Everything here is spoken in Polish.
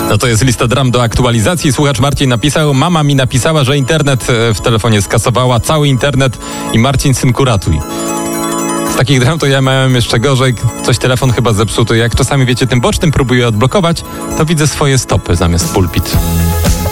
No to jest lista dram do aktualizacji. Słuchacz Marcin napisał: mama mi napisała, że internet w telefonie skasowała, cały internet i Marcin, synku, ratuj. Z takich dram to ja miałem jeszcze gorzej. Coś telefon chyba zepsuty. Jak czasami, wiecie, tym bocznym próbuję odblokować, to widzę swoje stopy zamiast pulpit.